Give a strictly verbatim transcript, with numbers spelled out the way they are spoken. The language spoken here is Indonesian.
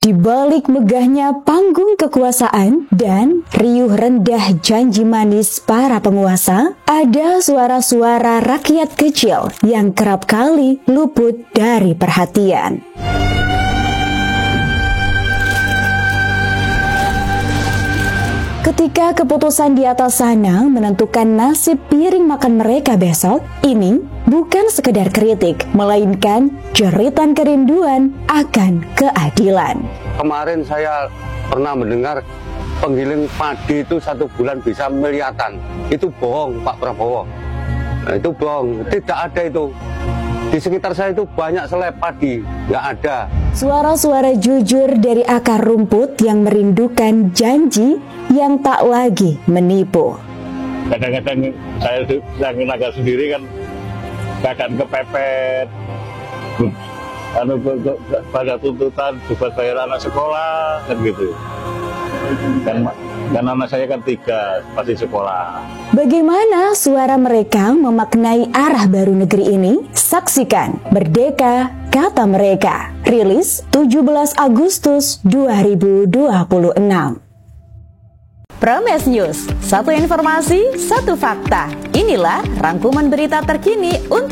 Di balik megahnya panggung kekuasaan dan riuh rendah janji manis para penguasa, ada suara-suara rakyat kecil yang kerap kali luput dari perhatian. Ketika keputusan di atas sana menentukan nasib piring makan mereka besok, ini bukan sekedar kritik, melainkan jeritan kerinduan akan keadilan. Kemarin saya pernah mendengar penggiling padi itu satu bulan bisa miliaran. Itu bohong, Pak Prabowo. Nah, itu bohong, tidak ada itu. Di sekitar saya itu banyak selai padi, nggak ada. Suara-suara jujur dari akar rumput yang merindukan janji yang tak lagi menipu. Kadang-kadang saya yang tenaga sendiri kan kadang kepepet, anu pada tuntutan buat bayar anak sekolah kan gitu. Kan, kan anak saya kan tiga pasti sekolah. Bagaimana suara mereka memaknai arah baru negeri ini? Saksikan Merdeka Kata Mereka, rilis tujuh belas Agustus dua ribu dua puluh enam. Prames News, satu informasi, satu fakta. Inilah rangkuman berita terkini untuk